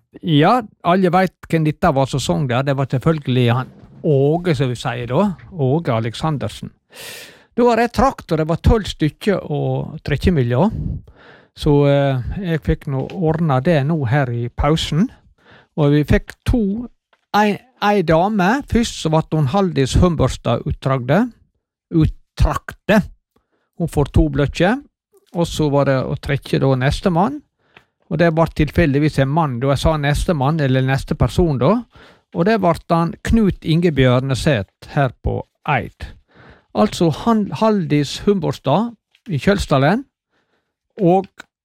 Ja, alle vet hvem dette var som sang der. Det var selvfølgelig han Åge, som vi sier da. Åge Aleksandersen. Da var det traktor, det var 12 stykker og trekkemiljø. Så jeg fikk nå ordnet det nå her i pausen. Og vi fikk ei dame. Først så var hun Haldis Humbørstad uttrakte. Hun får 2 bløkker. Og så var det å trekke da neste mann. Og det var tilfeldigvis en mann, da jeg sa neste mann, eller neste person da. Og det var han Knut Inge Bjørneset her på Eid. Altså Haldis Humbørstad i Kjølsdalen, og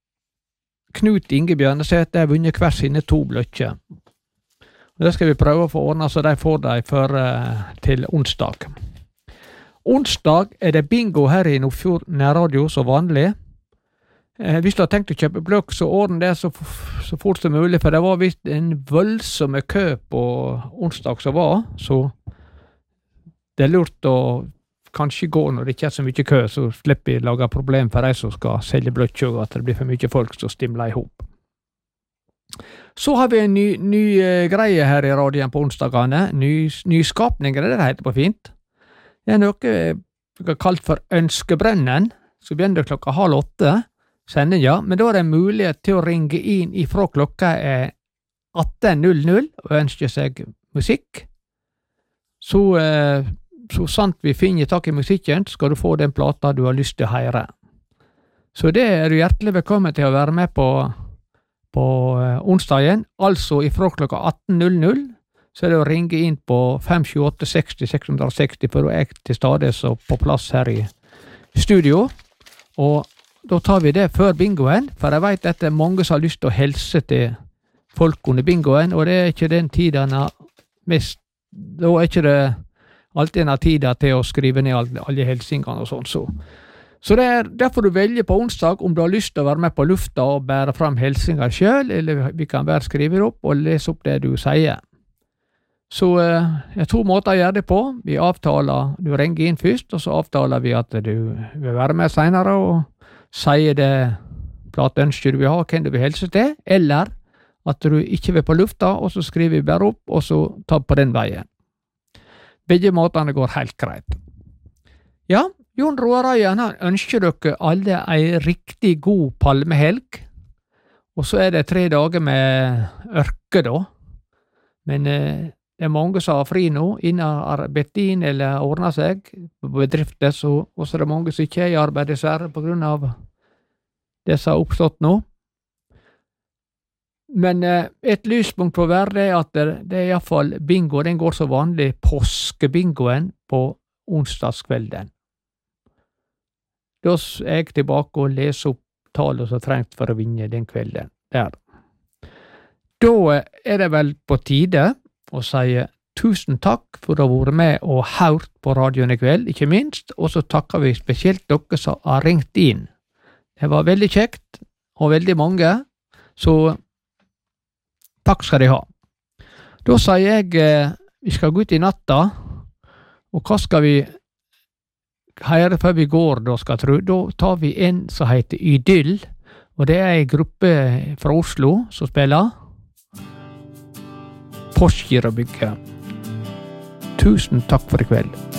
Knut Inge Bjørneset har vunnet hver sine 2 bløkker. Og det skal vi prøve å få ordnet, så de får de før til onsdag. Onsdag er det bingo her i Nordfjord nærradio som vanlig. Hvis du har tenkt å kjøpe blokk, så ordne det så fort som mulig, for det var visst en voldsomme kø på onsdag som var, så det er lurt å kanskje gå når det ikke er så mye kø, så slipper jeg lage problem for de som skal selge blokk, og at det blir for mye folk som stimler i hop. Så har vi en ny greie her i radioen på onsdagene, nyskapninger, det heter på fint. Det er noe kalt for Ønskebrønnen, så begynner det 7:30, sendinga, men da er det mulighet til å ringe inn ifra klokka 18:00 og ønske seg musikk. Så sant vi finner tak i musikken, skal du få den plata du har lyst til å høre. Så det er du hjertelig velkommen til å være med på onsdagen, altså ifra klokka 18:00, så er det å ringe inn på 578 60 660, for da er jeg til stades og på plass her i studio, og da tar vi det før bingoen, for jeg vet at det er mange som har lyst til å helse til folk under bingoen, og det er ikke den tiden da er ikke det alltid en tida til å skrive ned alle helsingene og sånn, så det er derfor du velger på onsdag om du har lyst til å være med på lufta og bære fram helsinga selv, eller vi kan bare skrive det opp og lese opp det du sier. Så det er 2 måter å gjøre det på. Vi avtaler, du ringer inn først, og så avtaler vi at du vil være med senere og sier det plateønsker du vil ha, hvem du vil helse til, eller at du ikke vil på lufta, og så skriver vi bare opp, og så tar på den veien. Begge måtene går helt greit. Ja, Jon Roar Røyen, han ønsker dere alle en riktig god palmehelg, og så er det 3 dager med ørke da, men det er mange som har fri nå, innen arbeidsdagen eller ordner seg på bedrifter, og så er det mange som ikke er i arbeid dessverre på grunn av det som har oppstått nå. Men et lyspunkt på været er at det er i hvert fall bingo, den går så vanlig påskebingoen på onsdagskvelden. Da er jeg tilbake og leser opp tallet som trengt for å vinne den kvelden der. Da er det vel på tide og sier tusen takk for å ha vært med og hørt på radioen i kveld, ikke minst, og så takker vi spesielt dere som har ringt inn. Det var veldig kjekt, og veldig mange, så takk skal de ha. Da sier jeg, vi skal gå ut i natta, og hva skal vi høre før vi går, da skal tro? Da tar vi en som heter Idyll, og det er en gruppe fra Oslo som spiller Porsgrunn. Tusen takk for i kveld.